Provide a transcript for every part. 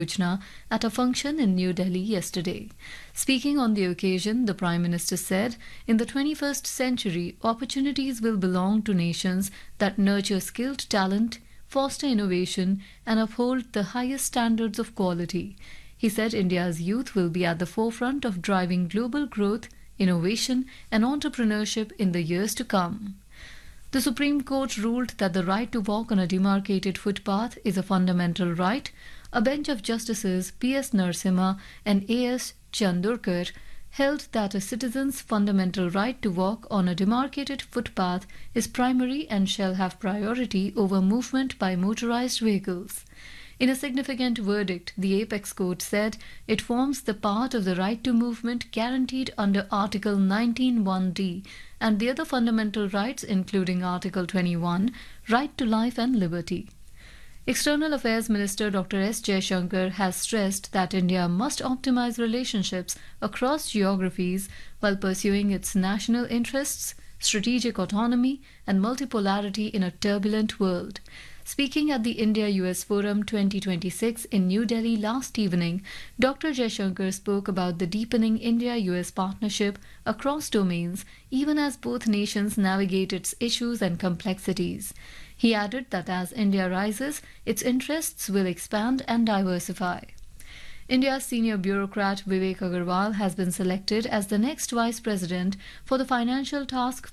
Yojana at a function in New Delhi yesterday. Speaking on the occasion, the Prime Minister said, "In the 21st century, opportunities will belong to nations that nurture skilled talent, foster innovation, and uphold the highest standards of quality." He said India's youth will be at the forefront of driving global growth, innovation, and entrepreneurship in the years to come. The Supreme Court ruled that the right to walk on a demarcated footpath is a fundamental right. A bench of Justices P.S. Narasimha and A.S. Chandorkar held that a citizen's fundamental right to walk on a demarcated footpath is primary and shall have priority over movement by motorized vehicles. In a significant verdict, the Apex Court said it forms the part of the right to movement guaranteed under Article 19(1)(d) and the other fundamental rights, including Article 21, right to life and liberty. External Affairs Minister Dr. S. Jaishankar has stressed that India must optimize relationships across geographies while pursuing its national interests, strategic autonomy, and multipolarity in a turbulent world. Speaking at the India-US Forum 2026 in New Delhi last evening, Dr. Jaishankar spoke about the deepening India-US partnership across domains, even as both nations navigate its issues and complexities. He added that as India rises, its interests will expand and diversify. India's senior bureaucrat Vivek Agarwal has been selected as the next Vice President for the Financial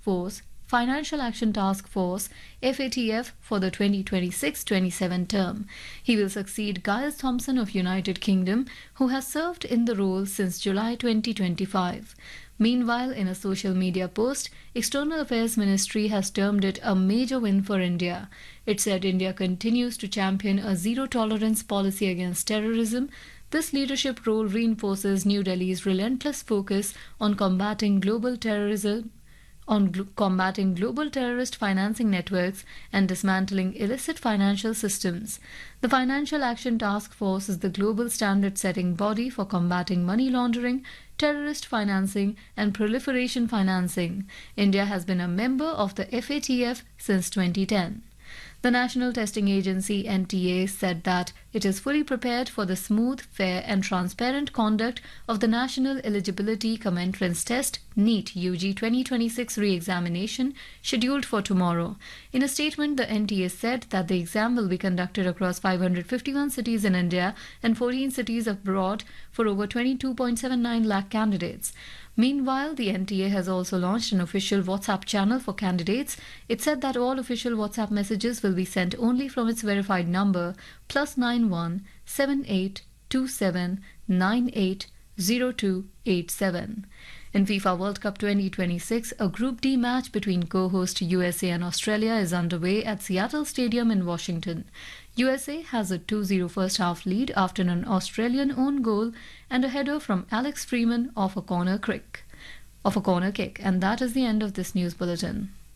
Action Task Force (FATF) for the 2026-27 term. He will succeed Giles Thompson of United Kingdom, who has served in the role since July 2025. Meanwhile, in a social media post, External Affairs Ministry has termed it a major win for India. It said India continues to champion a zero-tolerance policy against terrorism. This leadership role reinforces New Delhi's relentless focus on combating global terrorist financing networks and dismantling illicit financial systems. The Financial Action Task Force is the global standard-setting body for combating money laundering, terrorist financing, and proliferation financing. India has been a member of the FATF since 2010. The National Testing Agency (NTA) said that it is fully prepared for the smooth, fair, and transparent conduct of the National Eligibility Come-Entrance Test (NEET) UG 2026 re-examination scheduled for tomorrow. In a statement, the NTA said that the exam will be conducted across 551 cities in India and 14 cities abroad for over 22.79 lakh candidates. Meanwhile, the NTA has also launched an official WhatsApp channel for candidates. It said that all official WhatsApp messages will be sent only from its verified number +91 7827 980287. In FIFA World Cup 2026, a Group D match between co-host USA and Australia is underway at Seattle Stadium in Washington. USA has a 2-0 first-half lead after an Australian own goal and a header from Alex Freeman off a corner kick. And that is the end of this news bulletin.